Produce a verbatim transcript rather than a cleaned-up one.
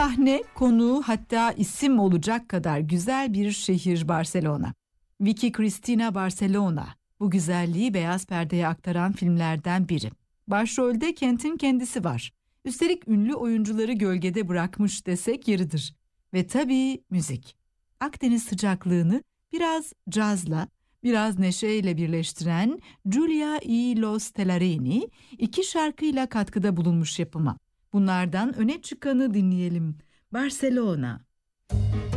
Sahne, konu, hatta isim olacak kadar güzel bir şehir Barcelona. Vicky Cristina Barcelona, bu güzelliği beyaz perdeye aktaran filmlerden biri. Başrolde Kent'in kendisi var. Üstelik ünlü oyuncuları gölgede bırakmış desek yeridir. Ve tabii müzik. Akdeniz sıcaklığını biraz cazla, biraz neşeyle birleştiren Giulia y los Tellarini iki şarkıyla katkıda bulunmuş yapıma. Bunlardan öne çıkanı dinleyelim. Barcelona.